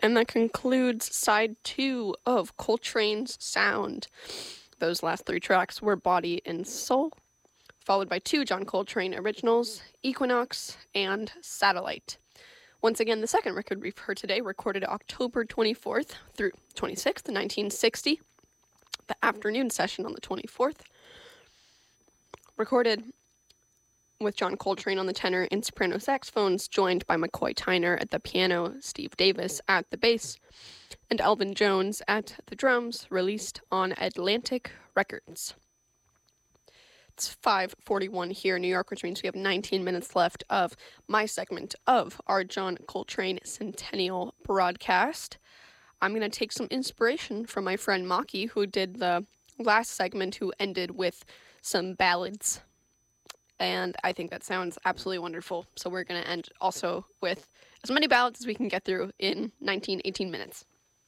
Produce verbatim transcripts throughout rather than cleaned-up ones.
And that concludes side two of Coltrane's Sound. Those last three tracks were Body and Soul, followed by two John Coltrane originals, Equinox and Satellite. Once again, the second record we've heard today, recorded October twenty-fourth through twenty-sixth, nineteen sixty, the afternoon session on the twenty-fourth, recorded with John Coltrane on the tenor and soprano saxophones, joined by McCoy Tyner at the piano, Steve Davis at the bass, and Elvin Jones at the drums, released on Atlantic Records. It's five forty-one here in New York, which means we have nineteen minutes left of my segment of our John Coltrane Centennial broadcast. I'm going to take some inspiration from my friend Maki, who did the last segment, who ended with some ballads. And I think that sounds absolutely wonderful. So we're going to end also with as many ballads as we can get through in nineteen, eighteen minutes.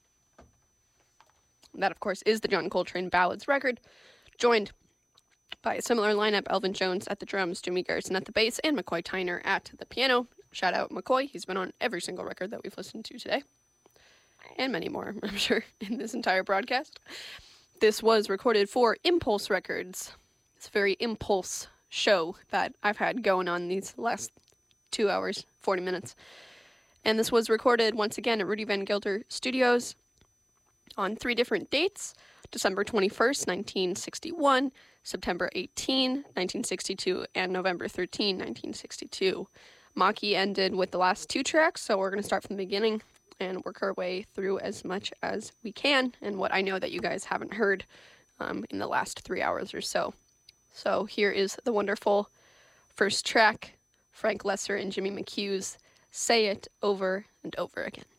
That, of course, is the John Coltrane Ballads record, joined by a similar lineup: Elvin Jones at the drums, Jimmy Garrison at the bass, and McCoy Tyner at the piano. Shout out McCoy. He's been on every single record that we've listened to today. And many more, I'm sure, in this entire broadcast. This was recorded for Impulse Records. It's a very Impulse show that I've had going on these last two hours, forty minutes. And this was recorded once again at Rudy Van Gelder Studios on three different dates: December twenty-first, nineteen sixty-one, September eighteenth, nineteen sixty-two, and November thirteenth, nineteen sixty-two. Maki ended with the last two tracks, so we're going to start from the beginning and work our way through as much as we can, and what I know that you guys haven't heard um, in the last three hours or so. So here is the wonderful first track, Frank Lesser and Jimmy McHugh's Say It Over and Over Again.